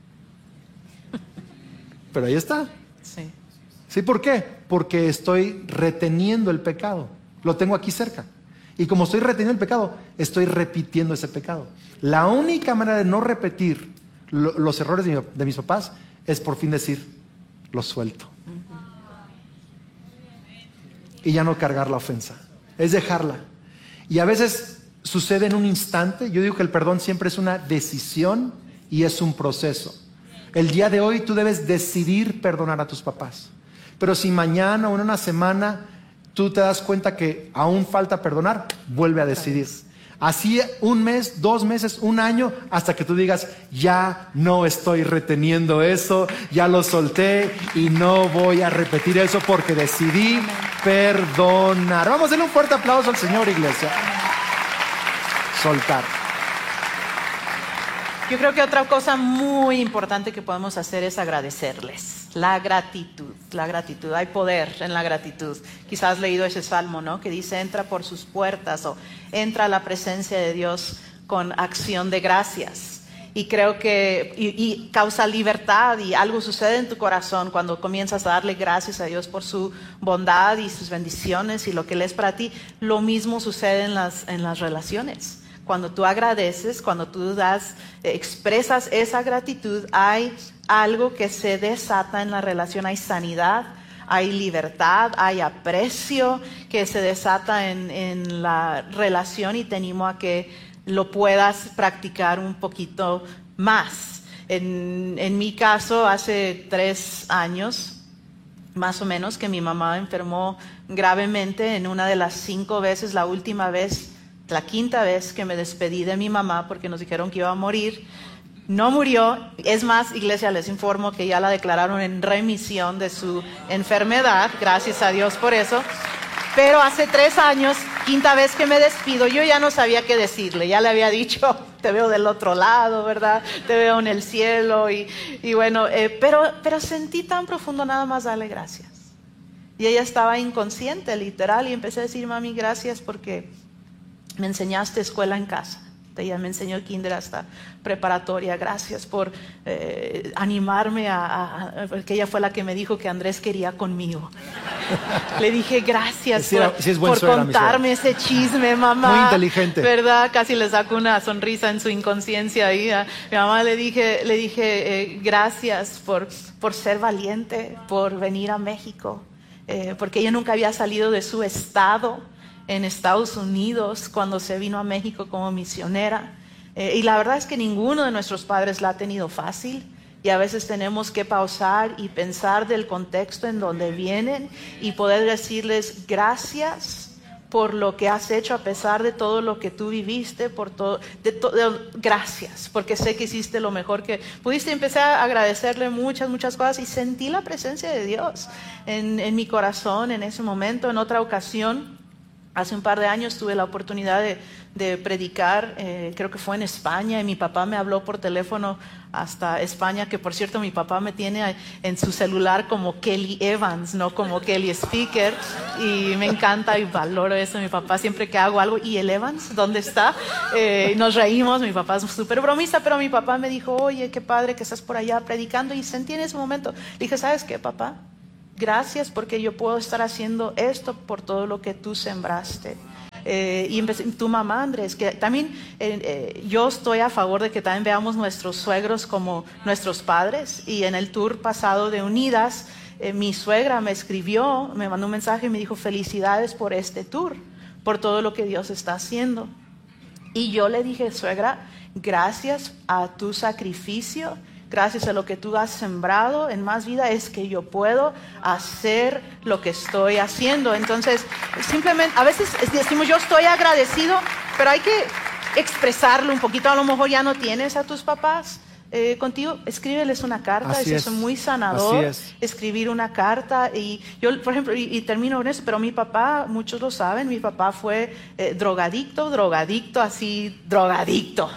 Pero ahí está. Sí. ¿Sí? ¿Por qué? Porque estoy reteniendo el pecado. Lo tengo aquí cerca. Y como estoy reteniendo el pecado, estoy repitiendo ese pecado. La única manera de no repetir los errores de mis papás es por fin decir, los suelto. Y ya no cargar la ofensa. Es dejarla. Y a veces sucede en un instante. Yo digo que el perdón siempre es una decisión y es un proceso. El día de hoy tú debes decidir perdonar a tus papás. Pero si mañana o en una semana tú te das cuenta que aún falta perdonar, vuelve a decidir. Así 1 mes, 2 meses, 1 año, hasta que tú digas, ya no estoy reteniendo eso, ya lo solté y no voy a repetir eso porque decidí perdonar. Vamos a darle un fuerte aplauso al Señor, iglesia. Soltar. Yo creo que otra cosa muy importante que podemos hacer es agradecerles. La gratitud. Hay poder en la gratitud. Quizás has leído ese salmo, ¿no? Que dice, entra por sus puertas o entra a la presencia de Dios con acción de gracias. Y creo que y causa libertad y algo sucede en tu corazón cuando comienzas a darle gracias a Dios por su bondad y sus bendiciones y lo que Él es para ti. Lo mismo sucede en las relaciones. Cuando tú agradeces, cuando tú expresas esa gratitud, hay algo que se desata en la relación, hay sanidad, hay libertad, hay aprecio que se desata en la relación y te animo a que lo puedas practicar un poquito más. En mi caso, hace 3 años, más o menos, que mi mamá enfermó gravemente en una de las 5 veces, la última vez, la 5ª vez que me despedí de mi mamá porque nos dijeron que iba a morir. No murió, es más, iglesia, les informo que ya la declararon en remisión de su enfermedad, gracias a Dios por eso. Pero hace 3 años, 5ª vez que me despido, yo ya no sabía qué decirle, ya le había dicho, te veo del otro lado, ¿verdad? Te veo en el cielo y bueno, pero sentí tan profundo nada más darle gracias. Y ella estaba inconsciente, literal, y empecé a decir, mami, gracias porque me enseñaste escuela en casa. Ella me enseñó kinder hasta preparatoria. Gracias por animarme porque ella fue la que me dijo que Andrés quería conmigo. Le dije gracias por contarme ese chisme, mamá. Muy inteligente. ¿Verdad? Casi le saco una sonrisa en su inconsciencia ahí. A mi mamá le dije gracias por ser valiente, por venir a México. Porque ella nunca había salido de su estado en Estados Unidos cuando se vino a México como misionera. Y la verdad es que ninguno de nuestros padres la ha tenido fácil. Y a veces tenemos que pausar y pensar del contexto en donde vienen y poder decirles gracias por lo que has hecho a pesar de todo lo que tú viviste, gracias, porque sé que hiciste lo mejor que pudiste. Empecé a agradecerle muchas cosas y sentí la presencia de Dios en mi corazón en ese momento. En otra ocasión, Hace un par de años tuve la oportunidad de predicar, creo que fue en España, y mi papá me habló por teléfono hasta España, que por cierto mi papá me tiene en su celular como Kelly Evans, no como Kelly Speaker, y me encanta y valoro eso. Mi papá siempre que hago algo, ¿y el Evans? ¿Dónde está? Nos reímos, mi papá es súper bromista, pero mi papá me dijo, oye, qué padre que estás por allá predicando, y sentí en ese momento, le dije, ¿sabes qué, papá? Gracias porque yo puedo estar haciendo esto por todo lo que tú sembraste. Y tu mamá, Andrés, que también yo estoy a favor de que también veamos nuestros suegros como nuestros padres. Y en el tour pasado de Unidas, mi suegra me escribió, me mandó un mensaje y me dijo, felicidades por este tour, por todo lo que Dios está haciendo. Y yo le dije, suegra, gracias a tu sacrificio, gracias a lo que tú has sembrado en Más Vida, es que yo puedo hacer lo que estoy haciendo. Entonces, simplemente, a veces decimos, yo estoy agradecido, pero hay que expresarlo un poquito. A lo mejor ya no tienes a tus papás contigo, escríbeles una carta. Así es muy sanador escribir una carta. Y yo, por ejemplo, y termino con eso, pero mi papá, muchos lo saben, mi papá fue drogadicto, así drogadicto.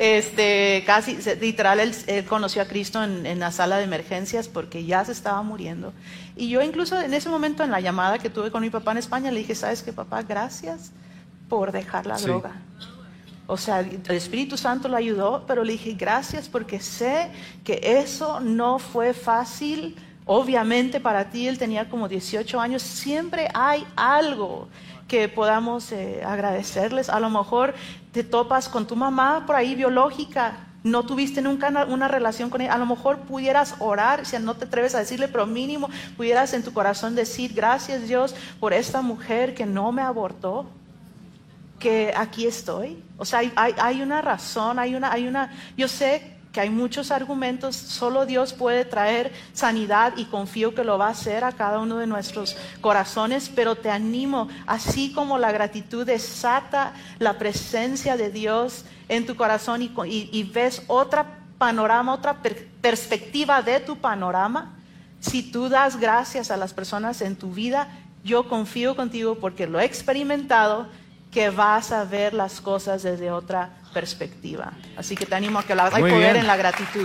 Casi literal, él conoció a Cristo en la sala de emergencias porque ya se estaba muriendo. Y yo incluso en ese momento, en la llamada que tuve con mi papá en España, le dije, ¿sabes qué, papá? Gracias por dejar la droga. O sea, el Espíritu Santo lo ayudó, pero le dije gracias porque sé que eso no fue fácil. Obviamente para ti, él tenía como 18 años, siempre hay algo que podamos agradecerles. A lo mejor te topas con tu mamá por ahí biológica, no tuviste nunca una relación con ella, a lo mejor pudieras orar, si no te atreves a decirle, pero mínimo pudieras en tu corazón decir, gracias Dios por esta mujer que no me abortó, que aquí estoy. O sea, hay una razón, yo sé que hay muchos argumentos, solo Dios puede traer sanidad y confío que lo va a hacer a cada uno de nuestros corazones, pero te animo, así como la gratitud desata la presencia de Dios en tu corazón y ves otra panorama, otra perspectiva de tu panorama, si tú das gracias a las personas en tu vida, yo confío contigo porque lo he experimentado, que vas a ver las cosas desde otra perspectiva. Así que te animo a que hay poder en la gratitud.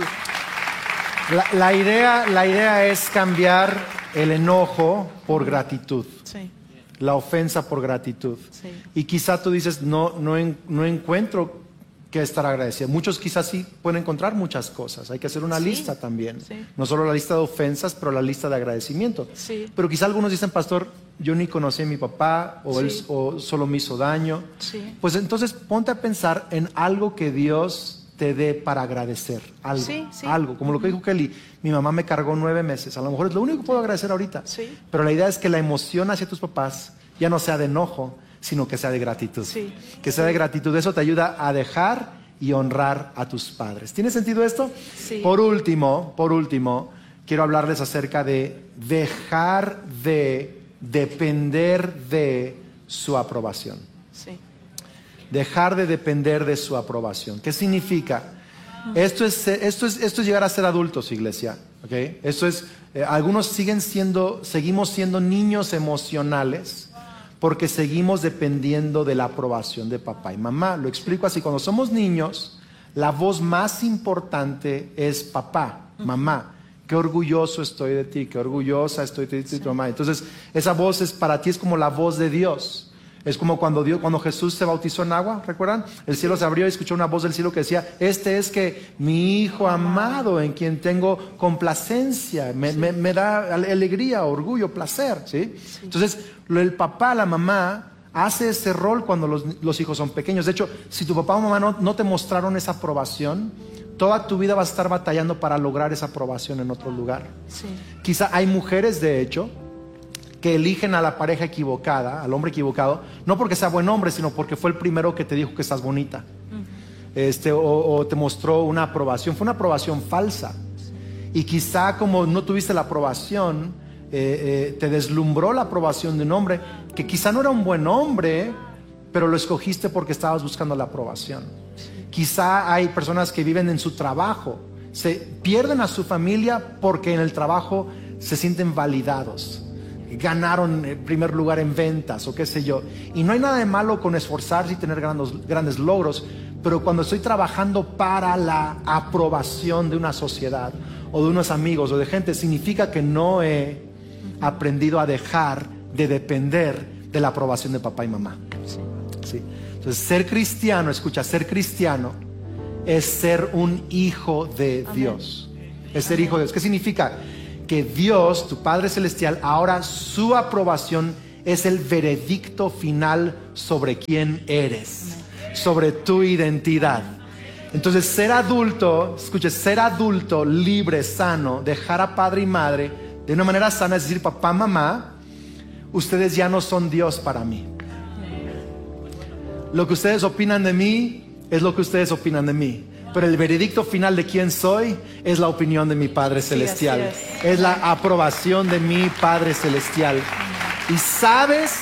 La idea es cambiar el enojo por gratitud. Sí. La ofensa por gratitud. Sí. Y quizá tú dices, no encuentro que estar agradecido. Muchos quizás sí pueden encontrar muchas cosas. Hay que hacer una lista también. Sí. No solo la lista de ofensas, pero la lista de agradecimiento. Sí. Pero quizá algunos dicen, pastor, yo ni conocí a mi papá o él solo me hizo daño. Sí. Pues entonces ponte a pensar en algo que Dios te dé para agradecer. Algo. Como lo que dijo Kelly, mi mamá me cargó 9 meses. A lo mejor es lo único que puedo agradecer ahorita. Sí. Pero la idea es que la emoción hacia tus papás ya no sea de enojo, sino que sea de gratitud. Sí. Que sea de gratitud. Eso te ayuda a dejar y honrar a tus padres. ¿Tiene sentido esto? Sí. Por último, quiero hablarles acerca de dejar de depender de su aprobación. Sí. Dejar de depender de su aprobación. ¿Qué significa? Esto es llegar a ser adultos, iglesia. ¿Okay? Esto es, algunos seguimos siendo niños emocionales porque seguimos dependiendo de la aprobación de papá y mamá. Lo explico así: cuando somos niños, la voz más importante es papá, mamá. Qué orgulloso estoy de ti, qué orgullosa estoy de ti, tu mamá. Entonces, esa voz para ti es como la voz de Dios. Es como cuando Jesús se bautizó en agua, ¿recuerdan? El cielo se abrió y escuchó una voz del cielo que decía, este es que mi hijo amado en quien tengo complacencia, me da alegría, orgullo, placer, ¿sí? Entonces, el papá, la mamá hace ese rol cuando los hijos son pequeños. De hecho, si tu papá o mamá no te mostraron esa aprobación, toda tu vida vas a estar batallando para lograr esa aprobación en otro lugar. Sí. Quizá hay mujeres, de hecho, que eligen a la pareja equivocada, al hombre equivocado, no porque sea buen hombre, sino porque fue el primero que te dijo que estás bonita. O te mostró una aprobación. Fue una aprobación falsa. Y quizá como no tuviste la aprobación, te deslumbró la aprobación de un hombre que quizá no era un buen hombre, pero lo escogiste porque estabas buscando la aprobación. Quizá hay personas que viven en su trabajo, se pierden a su familia porque en el trabajo se sienten validados. ganaron el primer lugar en ventas o qué sé yo. Y no hay nada de malo con esforzarse y tener grandes logros, pero cuando estoy trabajando para la aprobación de una sociedad o de unos amigos o de gente, significa que no he aprendido a dejar de depender de la aprobación de papá y mamá. ¿Sí? Entonces, ser cristiano, escucha, ser cristiano es ser un hijo de Dios. Es ser hijo de Dios. ¿Qué significa? Que Dios, tu Padre Celestial, ahora su aprobación es el veredicto final sobre quién eres, sobre tu identidad. Entonces, ser adulto, escuche, ser adulto, libre, sano, dejar a padre y madre de una manera sana, es decir, papá, mamá, ustedes ya no son Dios para mí. Lo que ustedes opinan de mí es lo que ustedes opinan de mí. Pero el veredicto final de quién soy es la opinión de mi Padre Celestial. Sí, es la aprobación de mi Padre Celestial. ¿Y sabes?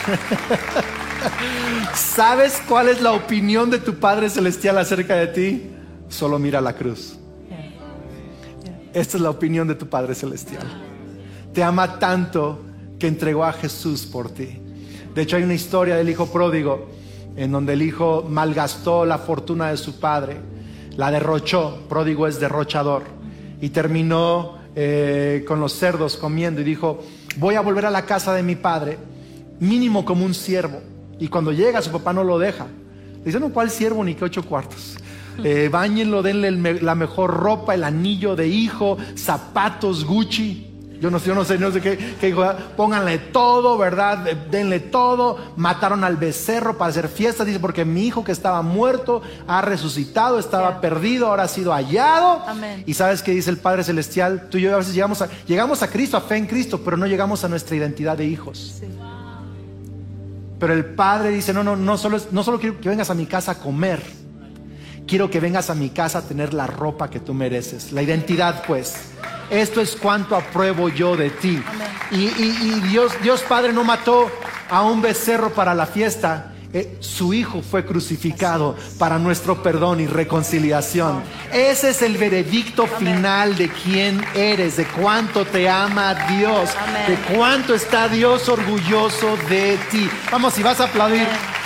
¿Sabes cuál es la opinión de tu Padre Celestial acerca de ti? Solo mira la cruz. Esta es la opinión de tu Padre Celestial. Te ama tanto que entregó a Jesús por ti. De hecho, hay una historia del hijo pródigo en donde el hijo malgastó la fortuna de su padre, la derrochó. Pródigo es derrochador, y terminó con los cerdos comiendo, y dijo: voy a volver a la casa de mi padre, mínimo como un siervo. Y cuando llega, su papá no lo deja. Le dice: no, ¿cuál siervo ni qué 8 cuartos? Báñenlo, denle la mejor ropa, el anillo de hijo, zapatos Gucci. Yo no sé qué dijo. Pónganle todo, ¿verdad? Denle todo. Mataron al becerro para hacer fiestas. Dice: porque mi hijo que estaba muerto ha resucitado, estaba perdido, ahora ha sido hallado. Amén. Y ¿sabes qué dice el Padre Celestial? Tú y yo a veces llegamos a Cristo, a fe en Cristo, pero no llegamos a nuestra identidad de hijos. Sí. Pero el Padre dice: no solo quiero que vengas a mi casa a comer, quiero que vengas a mi casa a tener la ropa que tú mereces. La identidad, pues. Esto es cuánto apruebo yo de ti. Y Dios Padre no mató a un becerro para la fiesta. Su hijo fue crucificado para nuestro perdón y reconciliación. Ese es el veredicto final de quién eres, de cuánto te ama Dios, de cuánto está Dios orgulloso de ti. Vamos, si vas a aplaudir.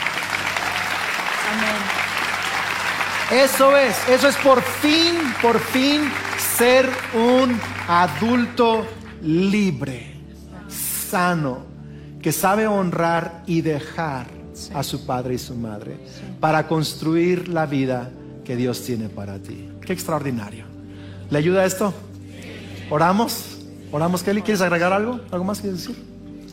Eso es por fin ser un adulto libre, sano, que sabe honrar y dejar a su padre y su madre para construir la vida que Dios tiene para ti. Qué extraordinario. ¿Le ayuda esto? ¿Oramos? Kelly, ¿quieres agregar algo? ¿Algo más quieres decir?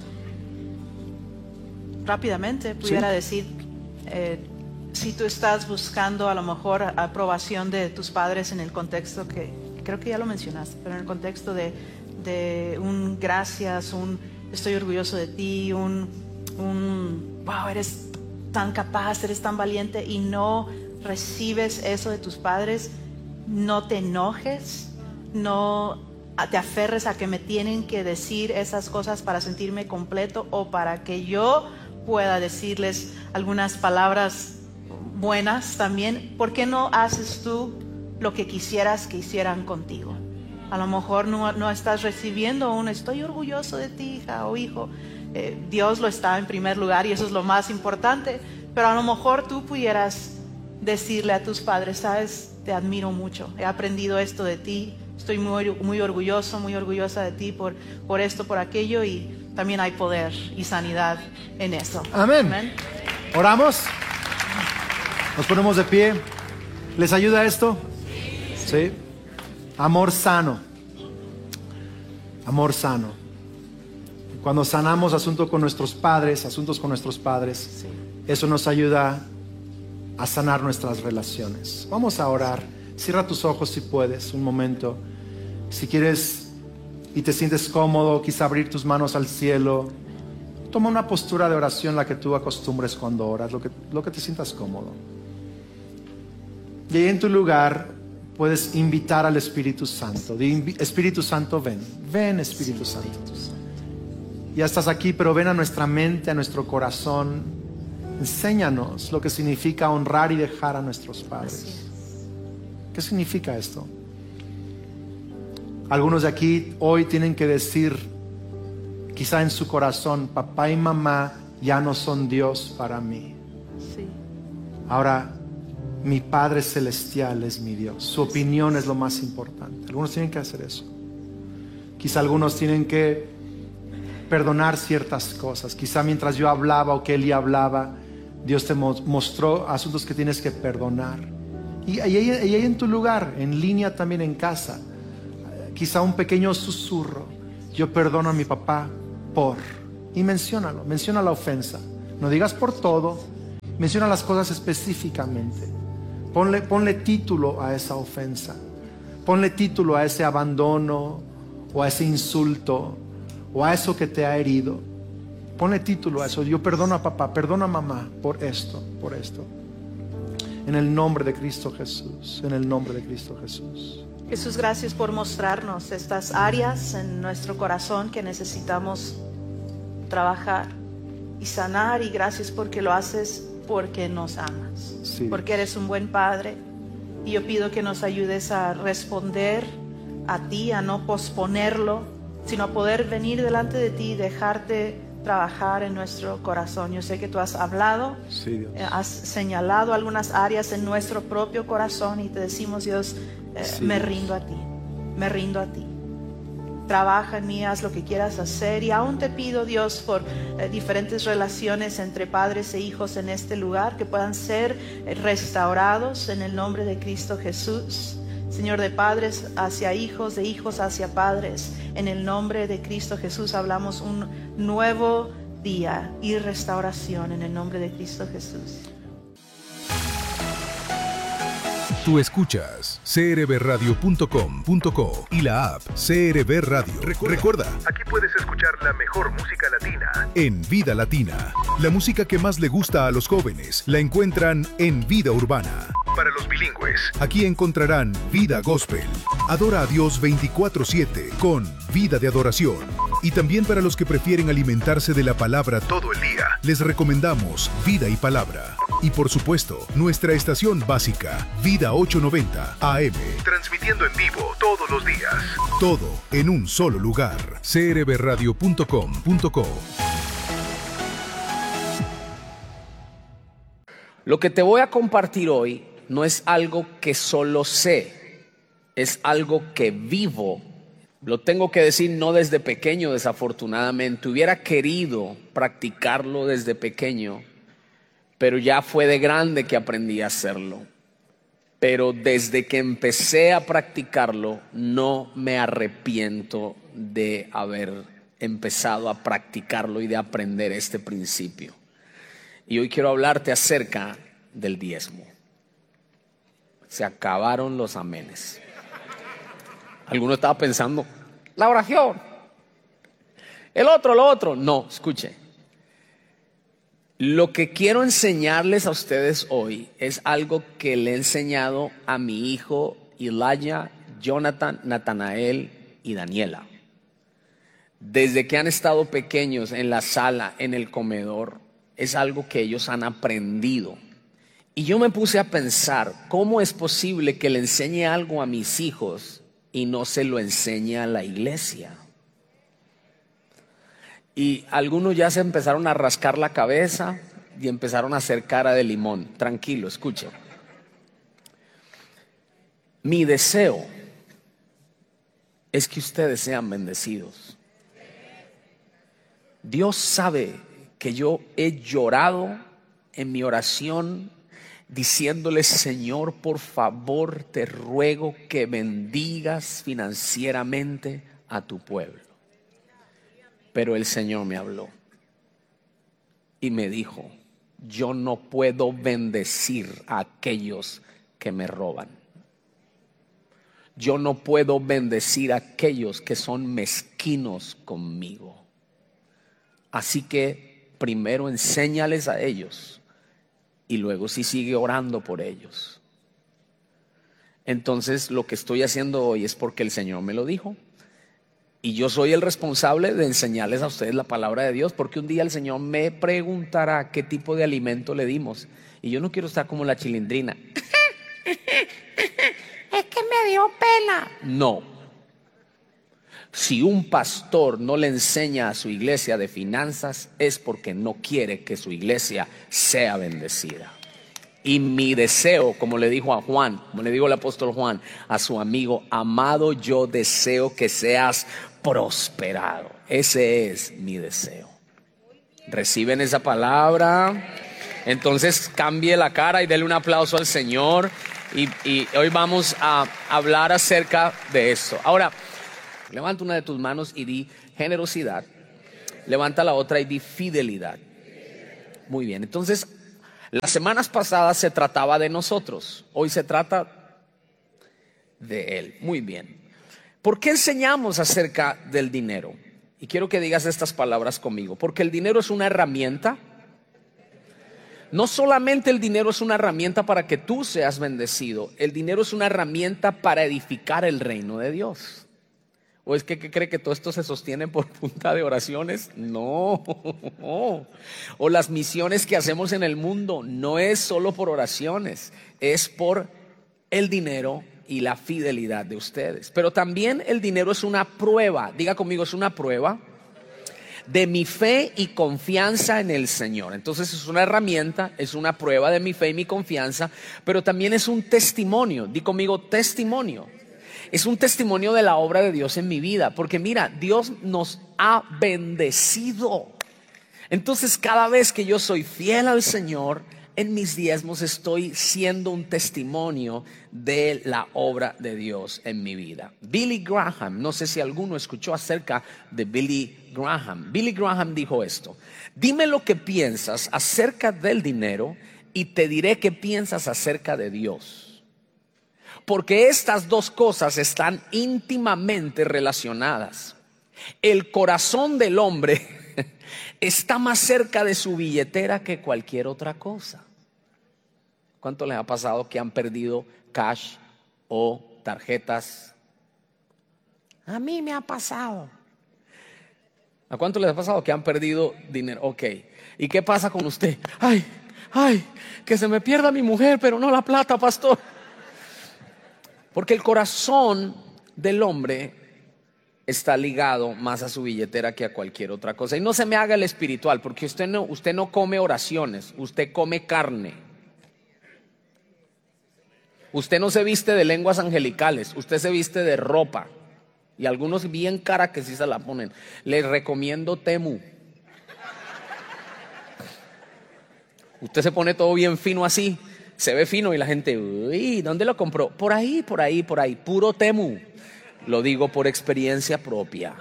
Rápidamente pudiera decir, si tú estás buscando a lo mejor aprobación de tus padres en el contexto que creo que ya lo mencionaste, pero en el contexto de un gracias, un estoy orgulloso de ti, un wow, eres tan capaz, eres tan valiente, y no recibes eso de tus padres, no te enojes, no te aferres a que me tienen que decir esas cosas para sentirme completo o para que yo pueda decirles algunas palabras buenas también. ¿Por qué no haces tú lo que quisieras que hicieran contigo? A lo mejor no estás recibiendo un estoy orgulloso de ti, hija o hijo. Dios lo está en primer lugar y eso es lo más importante, pero a lo mejor tú pudieras decirle a tus padres: sabes, te admiro mucho, he aprendido esto de ti, estoy muy orgulloso, muy orgullosa de ti por esto, por aquello, y también hay poder y sanidad en eso. Amén. ¿Oramos? Nos ponemos de pie. ¿Les ayuda esto? Sí. Amor sano. Amor sano. Cuando sanamos asuntos con nuestros padres, eso nos ayuda a sanar nuestras relaciones. Vamos a orar. Cierra tus ojos si puedes, un momento. Si quieres y te sientes cómodo, quizá abrir tus manos al cielo. Toma una postura de oración, la que tú acostumbres cuando oras, lo que te sientas cómodo. Y ahí en tu lugar puedes invitar al Espíritu Santo. Espíritu Santo, ven. Ven, Espíritu Santo. Ya estás aquí, pero ven a nuestra mente, a nuestro corazón. Enséñanos lo que significa honrar y dejar a nuestros padres. ¿Qué significa esto? Algunos de aquí hoy tienen que decir: quizá en su corazón, papá y mamá ya no son Dios para mí. Sí. Ahora, mi Padre Celestial es mi Dios. Su opinión es lo más importante. Algunos tienen que hacer eso. Quizá algunos tienen que perdonar ciertas cosas. Quizá mientras yo hablaba o que Eli hablaba, Dios te mostró asuntos que tienes que perdonar. Y ahí en tu lugar, en línea también en casa, quizá un pequeño susurro. Yo perdono a mi papá por... Y menciónalo, menciona la ofensa. No digas por todo, menciona las cosas específicamente. Ponle título a esa ofensa. Ponle título a ese abandono o a ese insulto o a eso que te ha herido. Ponle título a eso. Yo perdono a papá, perdono a mamá por esto, por esto. En el nombre de Cristo Jesús, en el nombre de Cristo Jesús. Jesús, gracias por mostrarnos estas áreas en nuestro corazón que necesitamos trabajar y sanar, y gracias porque lo haces porque nos amas, Sí. porque eres un buen Padre. Y yo pido que nos ayudes a responder a ti, a no posponerlo, sino a poder venir delante de ti y dejarte trabajar en nuestro corazón. Yo sé que tú has hablado, Sí, Dios. has señalado algunas áreas en nuestro propio corazón y te decimos, Dios, Sí, me Dios. rindo a ti, me rindo a ti. Trabaja en mí, haz lo que quieras hacer. Y aún te pido, Dios, por diferentes relaciones entre padres e hijos en este lugar, que puedan ser restaurados en el nombre de Cristo Jesús. Señor, de padres hacia hijos, de hijos hacia padres, en el nombre de Cristo Jesús hablamos un nuevo día y restauración en el nombre de Cristo Jesús. Tú escuchas crbradio.com.co y la app CRB Radio. Recuerda, aquí puedes escuchar la mejor música latina en Vida Latina. La música que más le gusta a los jóvenes la encuentran en Vida Urbana. Para los bilingües, aquí encontrarán Vida Gospel. Adora a Dios 24/7 con Vida de Adoración. Y también para los que prefieren alimentarse de la palabra todo el día, les recomendamos Vida y Palabra. Y por supuesto, nuestra estación básica, Vida 890 AM. Transmitiendo en vivo todos los días. Todo en un solo lugar. crbradio.com.co. Lo que te voy a compartir hoy no es algo que solo sé, es algo que vivo. Lo tengo que decir no desde pequeño, desafortunadamente. Hubiera querido practicarlo desde pequeño, pero ya fue de grande que aprendí a hacerlo. Pero desde que empecé a practicarlo, no me arrepiento de haber empezado a practicarlo y de aprender este principio. Y hoy quiero hablarte acerca del diezmo. Se acabaron los amenes. Alguno estaba pensando, la oración, lo otro. No, escuche. Lo que quiero enseñarles a ustedes hoy es algo que le he enseñado a mi hijo Elijah, Jonathan, Natanael y Daniela. Desde que han estado pequeños en la sala, en el comedor, es algo que ellos han aprendido. Y yo me puse a pensar, ¿cómo es posible que le enseñe algo a mis hijos y no se lo enseñe a la iglesia? Y algunos ya se empezaron a rascar la cabeza y empezaron a hacer cara de limón. Tranquilo, escuche. Mi deseo es que ustedes sean bendecidos. Dios sabe que yo he llorado en mi oración diciéndole, Señor, por favor, te ruego que bendigas financieramente a tu pueblo. Pero el Señor me habló y me dijo, yo no puedo bendecir a aquellos que me roban. Yo no puedo bendecir a aquellos que son mezquinos conmigo. Así que primero enséñales a ellos y luego sí sigue orando por ellos. Entonces lo que estoy haciendo hoy es porque el Señor me lo dijo. Y yo soy el responsable de enseñarles a ustedes la palabra de Dios, porque un día el Señor me preguntará qué tipo de alimento le dimos. Y yo no quiero estar como la chilindrina. Es que me dio pena. No. Si un pastor no le enseña a su iglesia de finanzas, es porque no quiere que su iglesia sea bendecida. Y mi deseo, como le dijo a Juan, como le dijo el apóstol Juan a su amigo, amado, yo deseo que seas prosperado. Ese es mi deseo. ¿Reciben esa palabra? Entonces cambie la cara y dele un aplauso al Señor. Y hoy vamos a hablar acerca de esto. Ahora, levanta una de tus manos y di generosidad. Levanta la otra y di fidelidad. Muy bien, entonces las semanas pasadas se trataba de nosotros. Hoy se trata de Él. Muy bien. ¿Por qué enseñamos acerca del dinero? Y quiero que digas estas palabras conmigo. Porque el dinero es una herramienta. No solamente el dinero es una herramienta para que tú seas bendecido. El dinero es una herramienta para edificar el reino de Dios. ¿O es que cree que todo esto se sostiene por punta de oraciones? No. O las misiones que hacemos en el mundo no es solo por oraciones, es por el dinero y la fidelidad de ustedes. Pero también el dinero es una prueba. Diga conmigo, es una prueba de mi fe y confianza en el Señor. Entonces es una herramienta, es una prueba de mi fe y mi confianza, pero también es un testimonio. Di conmigo, testimonio. Es un testimonio de la obra de Dios en mi vida, porque mira, Dios nos ha bendecido. Entonces cada vez que yo soy fiel al Señor, en mis diezmos estoy siendo un testimonio de la obra de Dios en mi vida. Billy Graham, no sé si alguno escuchó acerca de Billy Graham. Billy Graham dijo esto: dime lo que piensas acerca del dinero y te diré qué piensas acerca de Dios. Porque estas dos cosas están íntimamente relacionadas. El corazón del hombre está más cerca de su billetera que cualquier otra cosa. ¿Cuánto les ha pasado que han perdido cash o tarjetas? A mí me ha pasado. ¿A cuánto les ha pasado que han perdido dinero? Ok. ¿Y qué pasa con usted? Ay, que se me pierda mi mujer, pero no la plata, pastor. Porque el corazón del hombre está ligado más a su billetera que a cualquier otra cosa. Y no se me haga el espiritual, porque usted no come oraciones, usted come carne. Usted no se viste de lenguas angelicales, usted se viste de ropa. Y algunos bien cara que sí se la ponen. Les recomiendo Temu. Usted se pone todo bien fino así, se ve fino y la gente, uy, ¿dónde lo compró? Por ahí, puro Temu. Lo digo por experiencia propia.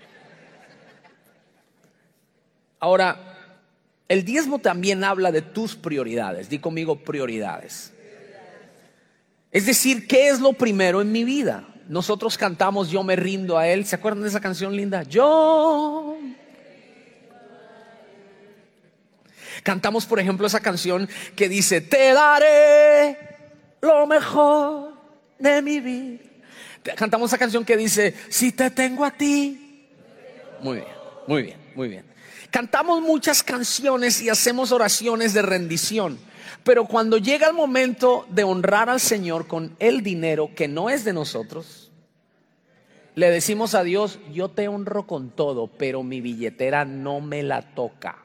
Ahora, el diezmo también habla de tus prioridades. Di conmigo, prioridades. Es decir, ¿qué es lo primero en mi vida? Nosotros cantamos Yo me rindo a Él. ¿Se acuerdan de esa canción linda? Yo. Cantamos, por ejemplo, esa canción que dice: te daré lo mejor de mi vida. Cantamos esa canción que dice: si te tengo a ti. Muy bien. Cantamos muchas canciones y hacemos oraciones de rendición. Pero cuando llega el momento de honrar al Señor con el dinero que no es de nosotros, le decimos a Dios: yo te honro con todo, pero mi billetera no me la toca.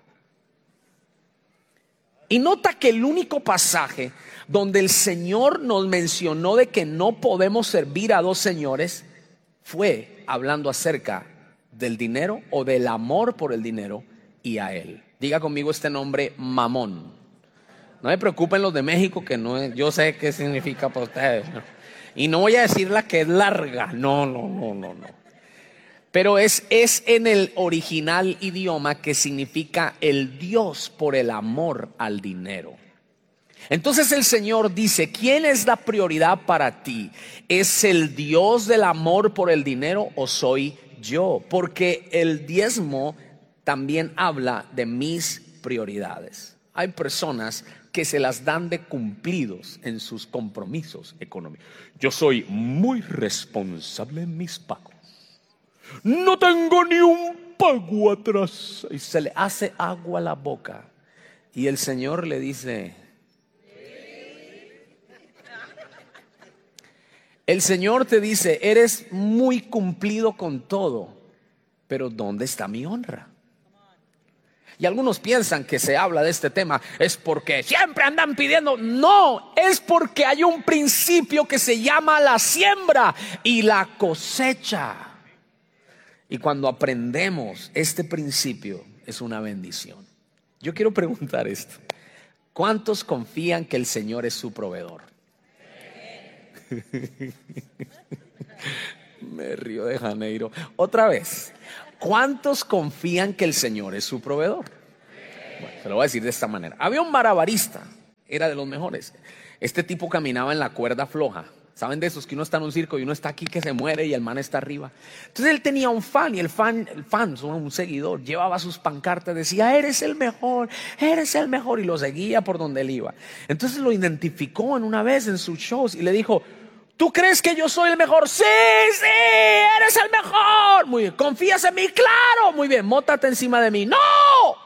Y nota que el único pasaje donde el Señor nos mencionó de que no podemos servir a dos señores fue hablando acerca del dinero o del amor por el dinero y a Él. Diga conmigo este nombre: Mamón. No me preocupen los de México, que no es, yo sé qué significa para ustedes. Y no voy a decir la que es larga. No. Pero es en el original idioma que significa el Dios por el amor al dinero. Entonces el Señor dice: ¿quién es la prioridad para ti? ¿Es el Dios del amor por el dinero o soy yo? Porque el diezmo también habla de mis prioridades. Hay personas que se las dan de cumplidos en sus compromisos económicos. Yo soy muy responsable en mis pagos. No tengo ni un pago atrás. Y se le hace agua a la boca. Y el Señor le dice: El Señor te dice, eres muy cumplido con todo, pero ¿dónde está mi honra? Y algunos piensan que se habla de este tema es porque siempre andan pidiendo. No, es porque hay un principio que se llama la siembra y la cosecha. Y cuando aprendemos este principio es una bendición. Yo quiero preguntar esto: ¿cuántos confían que el Señor es su proveedor? Me río de Janeiro. Otra vez, ¿cuántos confían que el Señor es su proveedor? Bueno, se lo voy a decir de esta manera. Había un malabarista, era de los mejores. Este tipo caminaba en la cuerda floja. ¿Saben de esos que uno está en un circo y uno está aquí que se muere y el man está arriba? Entonces él tenía un fan, y el fan, un seguidor, llevaba sus pancartas, decía, eres el mejor, y lo seguía por donde él iba. Entonces lo identificó en una vez en sus shows y le dijo, ¿tú crees que yo soy el mejor? Sí, eres el mejor. Muy bien, ¿confías en mí? Claro. Muy bien, mótate encima de mí. No.